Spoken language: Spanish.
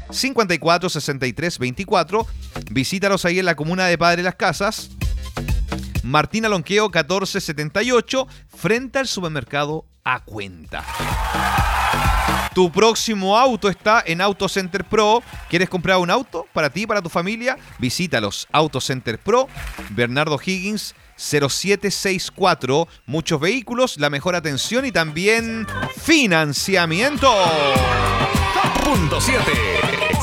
54 63 24. Visítalos ahí en la comuna de Padre Las Casas. Martín Alonqueo 1478, frente al supermercado A Cuenta. Tu próximo auto está en Auto Center Pro. ¿Quieres comprar un auto para ti, para tu familia? Visítalos. Auto Center Pro, Bernardo Higgins 0764. Muchos vehículos, la mejor atención y también financiamiento. Punto 7.